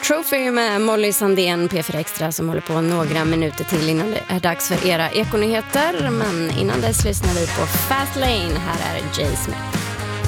Trophy med Molly Sandén, P4 Extra, som håller på några minuter till innan det är dags för era ekonyheter. Men innan dess lyssnar vi på Fast Lane. Här är Jay Smith.